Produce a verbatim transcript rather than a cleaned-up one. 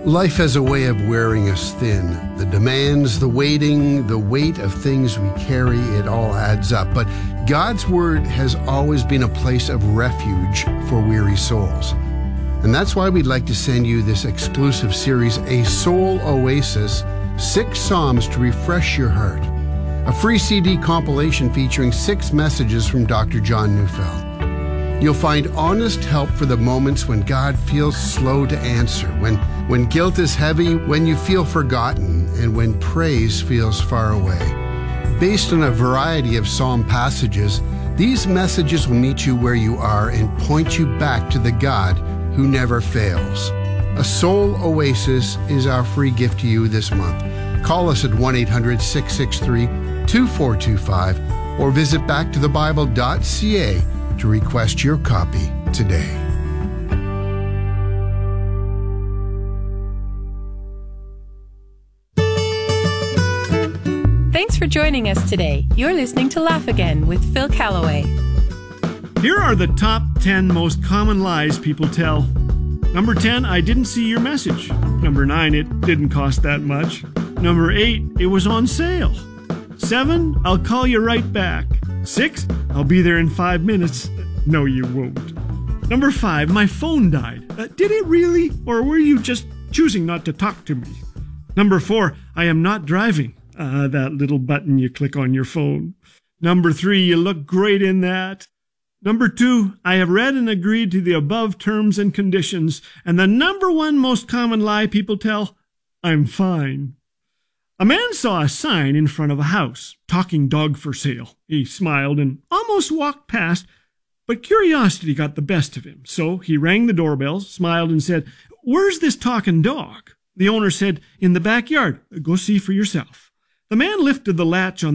Life has a way of wearing us thin. The demands, the waiting, the weight of things we carry, it all adds up. But God's Word has always been a place of refuge for weary souls. And that's why we'd like to send you this exclusive series, A Soul Oasis, Six Psalms to Refresh Your Heart. A free C D compilation featuring six messages from Doctor John Neufeld. You'll find honest help for the moments when God feels slow to answer, when, when guilt is heavy, when you feel forgotten, and when praise feels far away. Based on a variety of psalm passages, these messages will meet you where you are and point you back to the God who never fails. A Soul Oasis is our free gift to you this month. Call us at one eight hundred, six six three, two four two five or visit back to the bible dot c a to request your copy today. Thanks for joining us today. You're listening to Laugh Again with Phil Callaway. Here are the top ten most common lies people tell. Number ten, I didn't see your message. Number nine, it didn't cost that much. Number eight, it was on sale. Seven, I'll call you right back. Six, I'll be there in five minutes. No, you won't. Number five, my phone died. Uh, did it really? Or were you just choosing not to talk to me? Number four, I am not driving. Ah, uh, that little button you click on your phone. Number three, you look great in that. Number two, I have read and agreed to the above terms and conditions. And the number one most common lie people tell, I'm fine. A man saw a sign in front of a house, talking dog for sale. He smiled and almost walked past, but curiosity got the best of him. So he rang the doorbell, smiled and said, where's this talking dog? The owner said, in the backyard. Go see for yourself. The man lifted the latch on